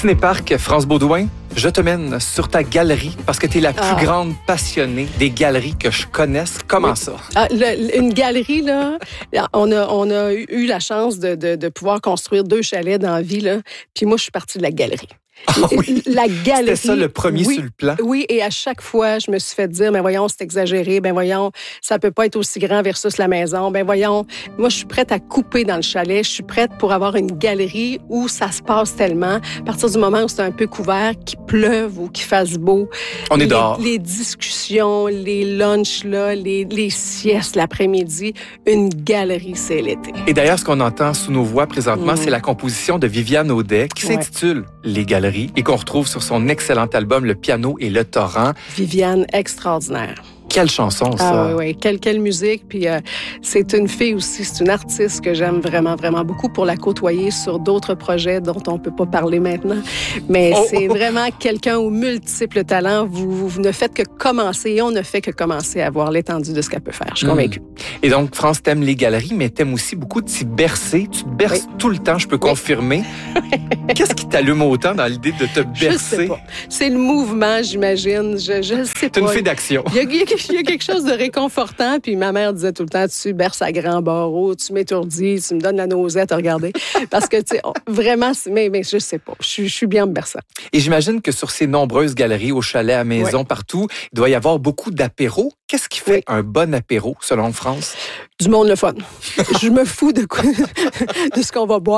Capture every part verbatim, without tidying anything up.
Cinéparc France Baudouin, je te mène sur ta galerie parce que tu es la plus Ah. grande passionnée des galeries que je connaisse. Comment Oui. ça? Ah, le- une galerie, là, on a, on a eu la chance de, de, de pouvoir construire deux chalets dans la vie, là. Puis moi, je suis partie de la galerie. Ah oui. La galerie. C'était ça le premier oui, sur le plan? Oui, et à chaque fois, je me suis fait dire, ben voyons, c'est exagéré, ben voyons, ça peut pas être aussi grand versus la maison, ben voyons, moi, je suis prête à couper dans le chalet, je suis prête pour avoir une galerie où ça se passe tellement, à partir du moment où c'est un peu couvert, qu'il pleuve ou qu'il fasse beau. On est les, dehors. Les discussions, les lunchs, là, les, les siestes l'après-midi, une galerie, c'est l'été. Et d'ailleurs, ce qu'on entend sous nos voix présentement, Mm. c'est la composition de Viviane Audet qui Ouais. s'intitule Les Galeries et qu'on retrouve sur son excellent album Le Piano et le Torrent. Viviane, extraordinaire. Quelle chanson, ça! Ah oui, oui. Quelle, quelle musique. Puis euh, c'est une fille aussi, c'est une artiste que j'aime vraiment, vraiment beaucoup pour la côtoyer sur d'autres projets dont on ne peut pas parler maintenant. Mais Oh, c'est oh. vraiment quelqu'un aux multiples talents. Vous, vous ne faites que commencer et on ne fait que commencer à voir l'étendue de ce qu'elle peut faire. Je suis Mm. convaincue. Et donc, France, t'aimes les galeries, mais t'aimes aussi beaucoup t'y bercer. Tu te berces Oui. tout le temps, je peux confirmer. Qu'est-ce qui t'allume autant dans l'idée de te Je sais bercer? pas. C'est le mouvement, j'imagine. Je, je sais T'es pas. une fille d'action. Il y, a, il y a- il y a quelque chose de réconfortant. Puis ma mère disait tout le temps, tu berces à grands barreaux, tu m'étourdis, tu me donnes la nausette à regarder. Parce que, tu sais, on- vraiment, c'est- mais, mais je sais pas. Je, suis- je suis bien me berçant. Et j'imagine que sur ces nombreuses galeries, au chalet, à la maison, partout, il doit y avoir beaucoup d'apéros. Qu'est-ce qui fait Oui. un bon apéro, selon France? Du monde le fun. Je me fous de, quoi, de ce qu'on va boire.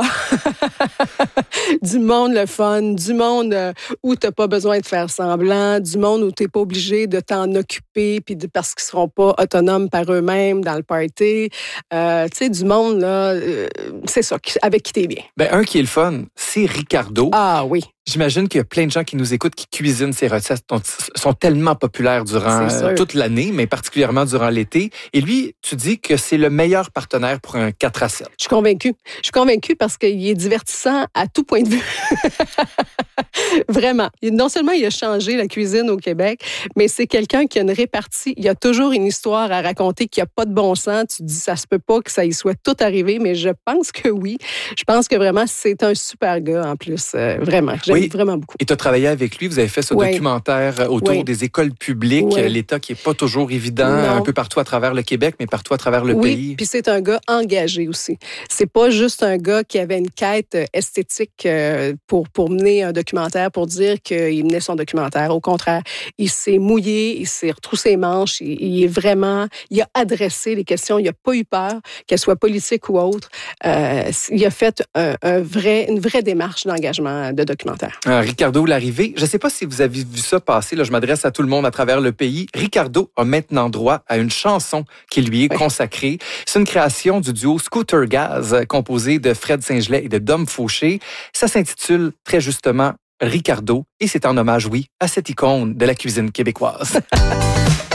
Du monde le fun, du monde euh, où tu n'as pas besoin de faire semblant, du monde où tu n'es pas obligé de t'en occuper puis de, parce qu'ils ne seront pas autonomes par eux-mêmes dans le party. Euh, tu sais, du monde, là, euh, c'est ça, qui- avec qui tu es bien. Ben, un qui est le fun, c'est Ricardo. Ah oui, J'imagine qu'il y a plein de gens qui nous écoutent qui cuisinent ces recettes sont, sont tellement populaires durant C'est euh, sûr. toute l'année, mais particulièrement durant l'été. Et lui, tu dis que c'est le meilleur partenaire pour un quatre à sept. je suis convaincue. Je suis convaincue parce qu'il est divertissant à tout point de vue. Vraiment. Il- Non seulement il a changé la cuisine au Québec, mais c'est quelqu'un qui a une répartie. Il y a toujours une histoire à raconter qui n'a pas de bon sens. Tu te dis, ça se peut pas que ça y soit tout arrivé, mais je pense que oui. Je pense que vraiment, c'est un super gars en plus. Euh, vraiment. J'aime Oui. vraiment beaucoup. Et tu as travaillé avec lui, vous avez fait ce Ouais. documentaire autour Ouais. des écoles publiques, Ouais. l'État qui est pas toujours évident, Non. un peu partout à travers le Québec, mais partout à travers le Oui, pays. puis c'est un gars engagé aussi. C'est pas juste un gars qui avait une quête euh, esthétique euh, pour, pour mener un documentaire, pour dire qu'il menait son documentaire. Au contraire, il s'est mouillé, il s'est retroussé les manches, il, il est vraiment, il a adressé les questions, il a pas eu peur, qu'elles soient politiques ou autres. Euh, il a fait un, un vrai, une vraie démarche d'engagement de documentaire. Euh, Ricardo l'arrivée, je ne sais pas si vous avez vu ça passer, là, je m'adresse à tout le monde à travers le pays. Ricardo a maintenant droit à une chanson qui lui est Oui. consacrée. C'est une création du duo Scooter Gaz, euh, composé de Fred Saint-Gelais et de Dom Fauché. Ça s'intitule très justement Ricardo et c'est en hommage, oui, à cette icône de la cuisine québécoise.